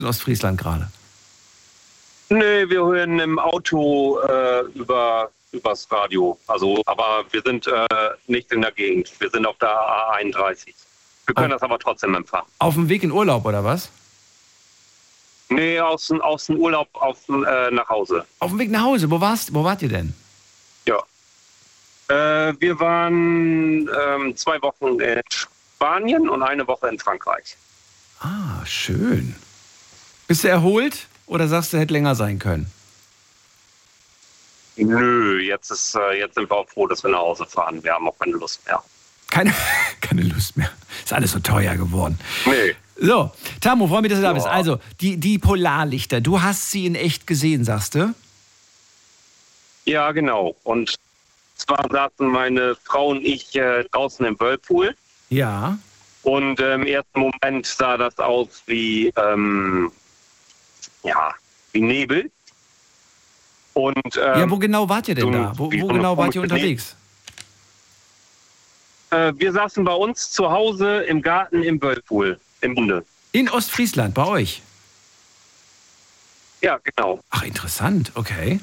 in Ostfriesland gerade? Nee, wir hören im Auto übers Radio. Also, aber wir sind nicht in der Gegend. Wir sind auf der A31. Wir können das aber trotzdem empfangen. Auf dem Weg in Urlaub, oder was? Nee, aus dem Urlaub nach Hause. Auf dem Weg nach Hause? Wo wart ihr denn? Ja. Wir waren 2 Wochen in Spanien und 1 Woche in Frankreich. Ah, schön. Bist du erholt oder sagst du, hätte länger sein können? Nö, jetzt sind wir auch froh, dass wir nach Hause fahren. Wir haben auch keine Lust mehr. Keine Lust mehr. Ist alles so teuer geworden. Nee. So, Tammo, freue mich, dass du da bist. Also, die Polarlichter, du hast sie in echt gesehen, sagst du? Ja, genau. Und zwar saßen meine Frau und ich draußen im Whirlpool. Ja. Und im ersten Moment sah das aus wie Nebel. Und, wo genau wart ihr denn da? Wo genau wart ihr unterwegs? Wir saßen bei uns zu Hause im Garten im Whirlpool, im Bunde. In Ostfriesland, bei euch? Ja, genau. Ach, interessant, okay.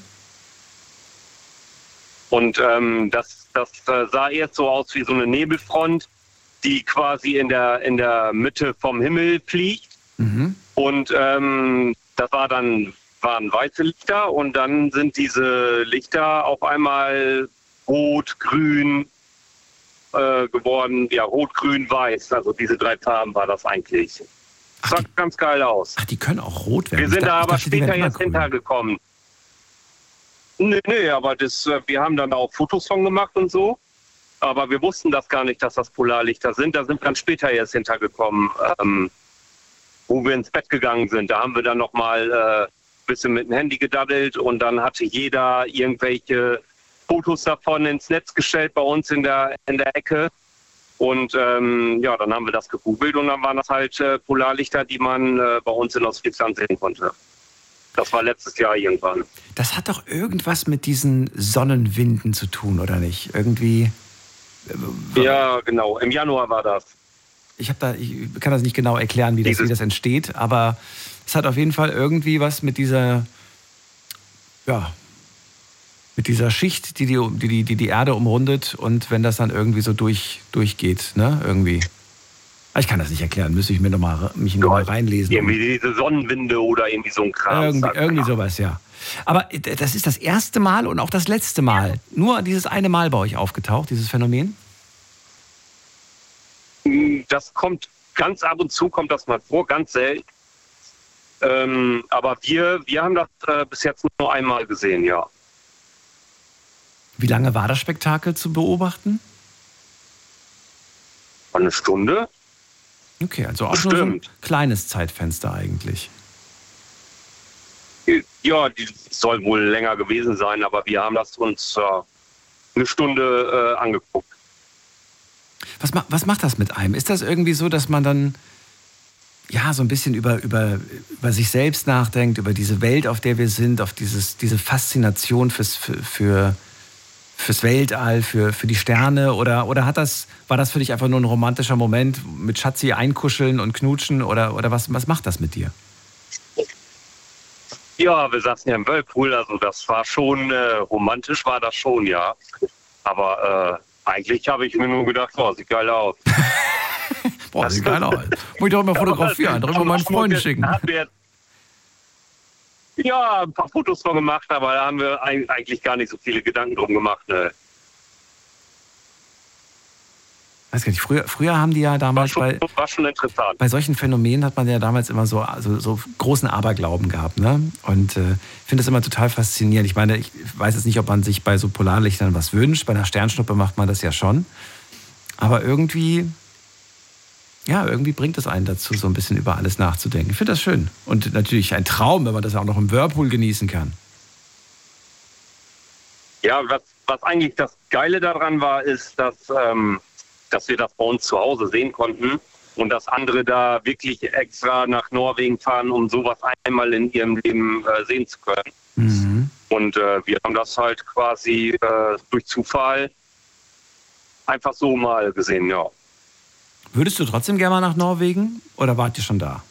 Und das sah erst so aus wie so eine Nebelfront, die quasi in der Mitte vom Himmel fliegt. Mhm. Und das waren weiße Lichter und dann sind diese Lichter auf einmal rot, grün geworden. Ja, rot, grün, weiß. Also diese 3 Farben war das eigentlich. Sah ganz geil aus. Ach, die können auch rot werden. Wir sind da aber später jetzt hintergekommen. Nee, aber wir haben dann auch Fotos von gemacht und so. Aber wir wussten das gar nicht, dass das Polarlichter sind. Da sind wir dann später erst hintergekommen, wo wir ins Bett gegangen sind. Da haben wir dann nochmal ein bisschen mit dem Handy gedaddelt und dann hatte jeder irgendwelche Fotos davon ins Netz gestellt bei uns in der Ecke. Und dann haben wir das gegoogelt und dann waren das halt Polarlichter, die man bei uns in Ostfriesland sehen konnte. Das war letztes Jahr irgendwann. Das hat doch irgendwas mit diesen Sonnenwinden zu tun, oder nicht? Irgendwie. Ja, genau. Im Januar war das. Ich kann das nicht genau erklären, wie das entsteht, aber es hat auf jeden Fall irgendwie was mit dieser Schicht, die Erde umrundet und wenn das dann irgendwie so durchgeht, ne, irgendwie. Ich kann das nicht erklären, müsste ich mich noch mal reinlesen. Irgendwie diese Sonnenwinde oder irgendwie so ein Kram. Irgendwie sowas, ja. Aber das ist das erste Mal und auch das letzte Mal. Nur dieses eine Mal bei euch aufgetaucht, dieses Phänomen? Das kommt ganz ab und zu, kommt das mal vor, ganz selten. Aber wir haben das bis jetzt nur einmal gesehen, ja. Wie lange war das Spektakel zu beobachten? 1 Stunde. Okay, also auch nur so ein kleines Zeitfenster eigentlich. Ja, die soll wohl länger gewesen sein, aber wir haben das uns 1 Stunde angeguckt. Was macht das mit einem? Ist das irgendwie so, dass man dann so ein bisschen über sich selbst nachdenkt, über diese Welt, auf der wir sind, auf diese Faszination fürs Weltall, für die Sterne? Oder war das für dich einfach nur ein romantischer Moment mit Schatzi einkuscheln und knutschen? Oder was macht das mit dir? Ja, wir saßen ja im Whirlpool, also das war schon romantisch, war das schon, ja. Aber eigentlich habe ich mir nur gedacht, sieht geil aus. Boah, sieht geil aus. Muss ich doch mal fotografieren, darüber meinen Freunden schicken. Ja, ein paar Fotos von gemacht, aber da haben wir eigentlich gar nicht so viele Gedanken drum gemacht. Ne. Weiß gar nicht, früher haben die ja damals war schon interessant. Bei solchen Phänomenen hat man ja damals immer so großen Aberglauben gehabt, ne? Und ich finde das immer total faszinierend. Ich meine, ich weiß jetzt nicht, ob man sich bei so Polarlichtern was wünscht. Bei einer Sternschnuppe macht man das ja schon. Aber irgendwie bringt es einen dazu, so ein bisschen über alles nachzudenken. Ich finde das schön. Und natürlich ein Traum, wenn man das auch noch im Whirlpool genießen kann. Ja, was eigentlich das Geile daran war, ist, dass wir das bei uns zu Hause sehen konnten und dass andere da wirklich extra nach Norwegen fahren, um sowas einmal in ihrem Leben sehen zu können. Mhm. Und wir haben das halt quasi durch Zufall einfach so mal gesehen, ja. Würdest du trotzdem gerne mal nach Norwegen oder wart ihr schon da?